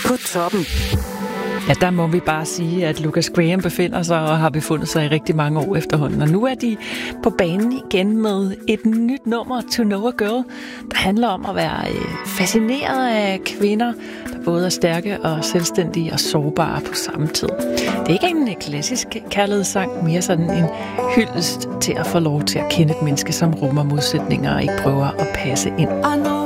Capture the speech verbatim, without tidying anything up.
på toppen. Ja, der må vi bare sige, at Lucas Graham befinder sig og har befundet sig i rigtig mange år efterhånden. Og nu er de på banen igen med et nyt nummer, To Know a Girl, der handler om at være fascineret af kvinder, der både er stærke og selvstændige og sårbare på samme tid. Det er ikke en klassisk kærlighedssang, mere sådan en hyldest til at få lov til at kende et menneske, som rummer modsætninger og ikke prøver at passe ind.